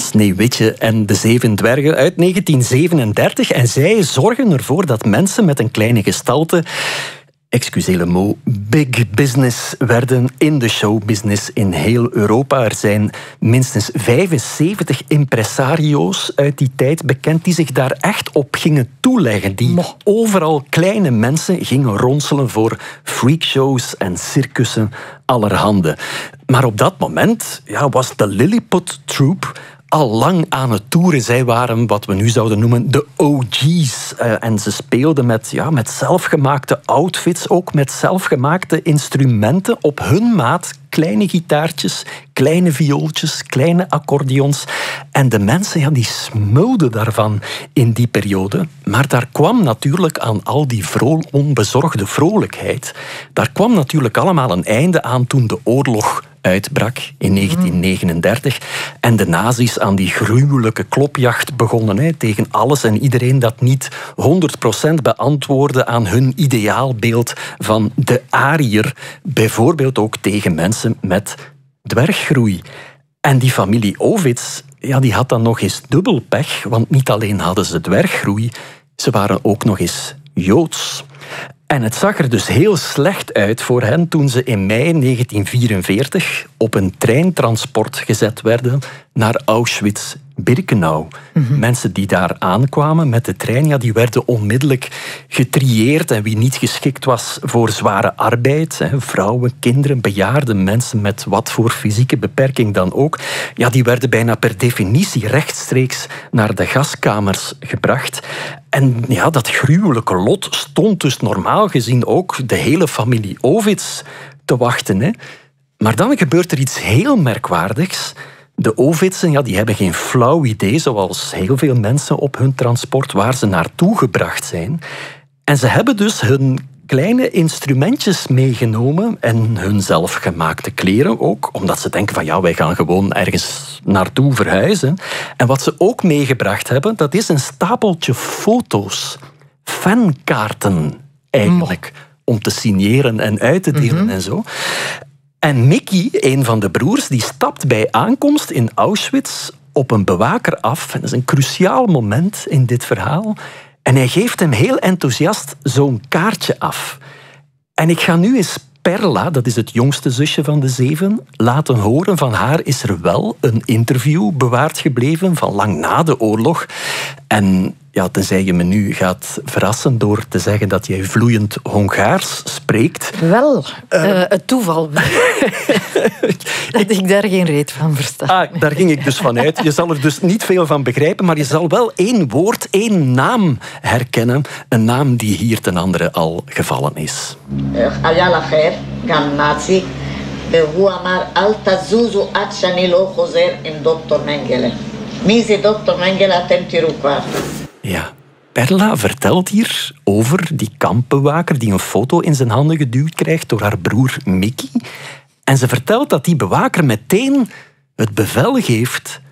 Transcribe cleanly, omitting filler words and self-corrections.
Sneeuwwitje en de Zeven Dwergen uit 1937. En zij zorgen ervoor dat mensen met een kleine gestalte, excusez le mot, big business werden in de showbusiness in heel Europa. Er zijn minstens 75 impresario's uit die tijd bekend die zich daar echt op gingen toeleggen. Die overal kleine mensen gingen ronselen voor freakshows en circussen allerhande. Maar op dat moment was de Lilliput Troupe al lang aan het toeren. Zij waren wat we nu zouden noemen de OG's. En ze speelden met zelfgemaakte outfits, ook met zelfgemaakte instrumenten op hun maat. Kleine gitaartjes, kleine viooltjes, kleine accordeons. En de mensen die smulden daarvan in die periode. Maar daar kwam natuurlijk aan al die onbezorgde vrolijkheid, daar kwam natuurlijk allemaal een einde aan toen de oorlog uitbrak in 1939 en de nazi's aan die gruwelijke klopjacht begonnen tegen alles en iedereen dat niet 100% beantwoordde aan hun ideaalbeeld van de Ariër, bijvoorbeeld ook tegen mensen met dwerggroei. En die familie Ovitz, die had dan nog eens dubbel pech, want niet alleen hadden ze dwerggroei, ze waren ook nog eens Joods. En het zag er dus heel slecht uit voor hen toen ze in mei 1944 op een treintransport gezet werden naar Auschwitz-Birkenau. Mensen die daar aankwamen met de trein, die werden onmiddellijk getrieerd. En wie niet geschikt was voor zware arbeid, vrouwen, kinderen, bejaarden, mensen met wat voor fysieke beperking dan ook, die werden bijna per definitie rechtstreeks naar de gaskamers gebracht. En dat gruwelijke lot stond dus normaal gezien ook de hele familie Ovitz te wachten. Maar dan gebeurt er iets heel merkwaardigs. De Ovitsen die hebben geen flauw idee, zoals heel veel mensen op hun transport, waar ze naartoe gebracht zijn. En ze hebben dus hun kleine instrumentjes meegenomen en hun zelfgemaakte kleren ook, omdat ze denken van wij gaan gewoon ergens naartoe verhuizen. En wat ze ook meegebracht hebben, dat is een stapeltje foto's, fankaarten eigenlijk, om te signeren en uit te delen en zo. En Mickey, een van de broers, die stapt bij aankomst in Auschwitz op een bewaker af. En dat is een cruciaal moment in dit verhaal. En hij geeft hem heel enthousiast zo'n kaartje af. En ik ga nu eens Perla, dat is het jongste zusje van de 7, laten horen. Van haar is er wel een interview bewaard gebleven van lang na de oorlog. En tenzij je me nu gaat verrassen door te zeggen dat jij vloeiend Hongaars spreekt. Wel, het toeval. Dat ik daar geen reet van versta. Daar ging ik dus van uit. Je zal er dus niet veel van begrijpen, maar je zal wel één woord, één naam herkennen. Een naam die hier ten andere al gevallen is. Ja, Perla vertelt hier over die kampbewaker die een foto in zijn handen geduwd krijgt door haar broer Mickey. En ze vertelt dat die bewaker meteen het bevel geeft